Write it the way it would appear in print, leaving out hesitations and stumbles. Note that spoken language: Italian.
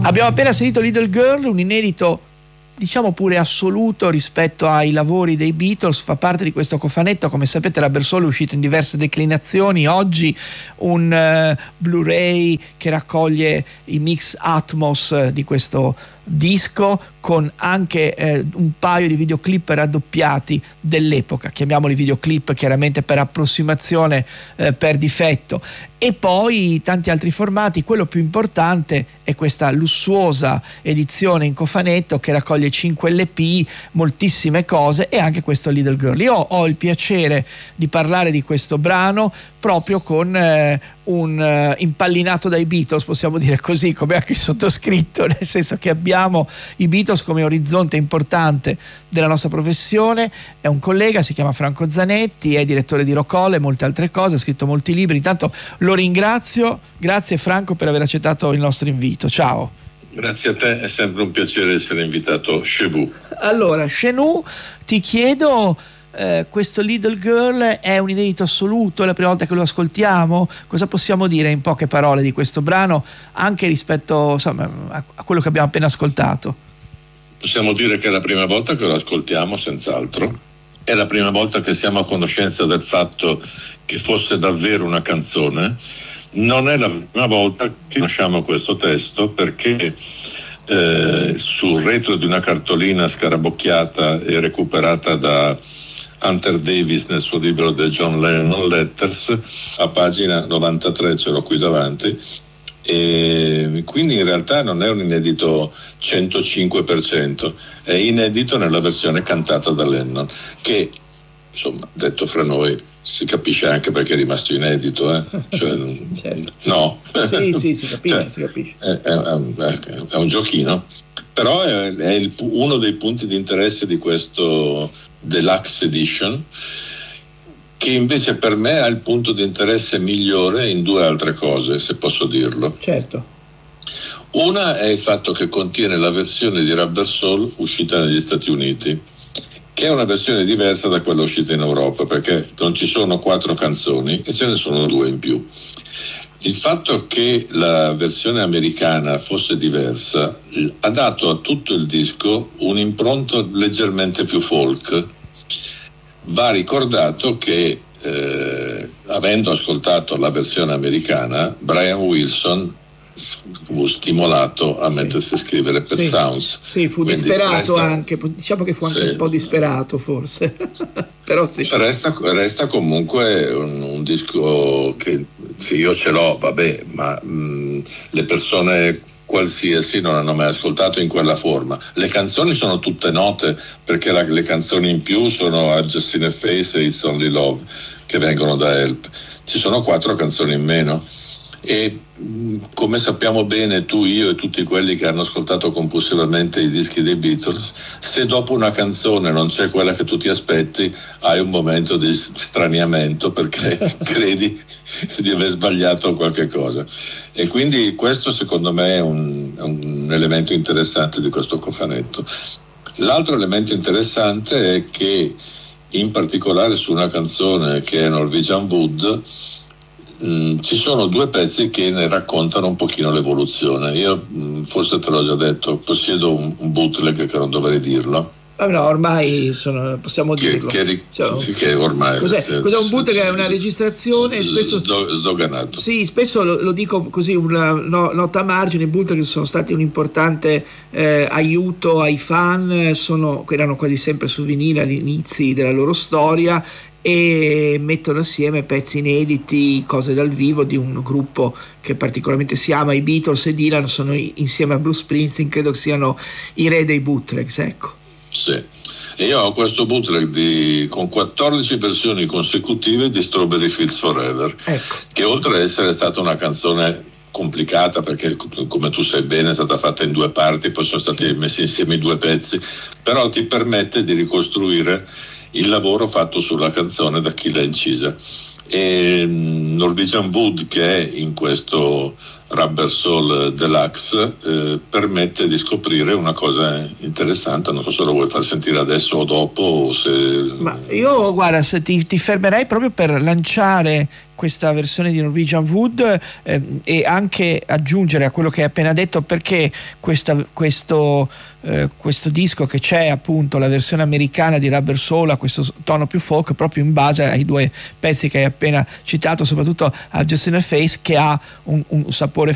Abbiamo appena sentito Little Girl, un inedito diciamo pure assoluto rispetto ai lavori dei Beatles, fa parte di questo cofanetto. Come sapete, Rubber Soul è uscito in diverse declinazioni, oggi un Blu-ray che raccoglie i mix Atmos di questo disco, con anche un paio di videoclip raddoppiati dell'epoca, chiamiamoli videoclip chiaramente per approssimazione, per difetto, e poi tanti altri formati. Quello più importante è questa lussuosa edizione in cofanetto che raccoglie 5 LP, moltissime cose, e anche questo Little Girl. Io ho il piacere di parlare di questo brano proprio con un impallinato dai Beatles, possiamo dire così, come anche il sottoscritto, nel senso che abbiamo i Beatles come orizzonte importante della nostra professione. È un collega, si chiama Franco Zanetti, è direttore di Rockall e molte altre cose, ha scritto molti libri. Intanto lo ringrazio, grazie Franco per aver accettato il nostro invito. Ciao. Grazie a te, è sempre un piacere essere invitato chez vous. Allora, chez nous, ti chiedo, questo Little Girl è un inedito assoluto, è la prima volta che lo ascoltiamo. Cosa possiamo dire in poche parole di questo brano, anche rispetto, insomma, a quello che abbiamo appena ascoltato? Possiamo dire che è la prima volta che lo ascoltiamo, senz'altro. È la prima volta che siamo a conoscenza del fatto che fosse davvero una canzone. Non è la prima volta che conosciamo questo testo, perché sul retro di una cartolina scarabocchiata e recuperata da Hunter Davis nel suo libro The John Lennon Letters, a pagina 93, ce l'ho qui davanti, e quindi in realtà non è un inedito 105%, è inedito nella versione cantata da Lennon, che insomma, detto fra noi, si capisce anche perché è rimasto inedito, cioè, certo. No? Sì, si capisce, cioè, si capisce. È un giochino, però è uno dei punti di interesse di questo Deluxe Edition, che invece per me ha il punto di interesse migliore in due altre cose, se posso dirlo. Certo. Una è il fatto che contiene la versione di Rubber Soul uscita negli Stati Uniti, che è una versione diversa da quella uscita in Europa, perché non ci sono 4 canzoni e ce ne sono 2 in più. Il fatto che la versione americana fosse diversa ha dato a tutto il disco un'impronta leggermente più folk. Va ricordato che avendo ascoltato la versione americana, Brian Wilson fu stimolato a mettersi a scrivere Pet Sounds. Sì, fu disperato anche, diciamo che fu anche un po' disperato forse. Però sì. Resta comunque un disco che io ce l'ho, vabbè, ma le persone qualsiasi non hanno mai ascoltato in quella forma. Le canzoni sono tutte note, perché le canzoni in più sono I've Just Seen a Face e It's Only Love, che vengono da Help. Ci sono 4 canzoni in meno. E come sappiamo bene tu, io e tutti quelli che hanno ascoltato compulsivamente i dischi dei Beatles, se dopo una canzone non c'è quella che tu ti aspetti, hai un momento di straniamento, perché credi di aver sbagliato qualche cosa. E quindi questo secondo me è un elemento interessante di questo cofanetto. L'altro elemento interessante è che in particolare su una canzone che è Norwegian Wood ci sono 2 pezzi che ne raccontano un pochino l'evoluzione. Io forse te l'ho già detto, possiedo un bootleg che non dovrei dirlo. No, ormai possiamo dirlo. Che ormai cos'è un bootleg? È una registrazione spesso sdoganato. Sì, spesso lo dico così, una nota a margine. I bootleg sono stati un importante aiuto ai fan, erano quasi sempre su vinile agli inizi della loro storia, e mettono assieme pezzi inediti, cose dal vivo di un gruppo che particolarmente si ama. I Beatles e Dylan sono insieme a Bruce Springsteen, credo che siano i re dei bootlegs, ecco. Sì, e io ho questo bootleg con 14 versioni consecutive di Strawberry Fields Forever, ecco, che oltre ad essere stata una canzone complicata, perché come tu sai bene è stata fatta in 2 parti, poi sono stati messi insieme i 2 pezzi, però ti permette di ricostruire il lavoro fatto sulla canzone da chi l'ha incisa. E Norwegian Wood, che è in questo Rubber Soul Deluxe, permette di scoprire una cosa interessante. Non so se lo vuoi far sentire adesso o dopo, o se... Ma io, guarda, se ti fermerei proprio per lanciare questa versione di Norwegian Wood, e anche aggiungere a quello che hai appena detto perché questo disco, che c'è appunto la versione americana di Rubber Soul, ha questo tono più folk proprio in base ai due pezzi che hai appena citato, soprattutto a Just in a Face, che ha un sapore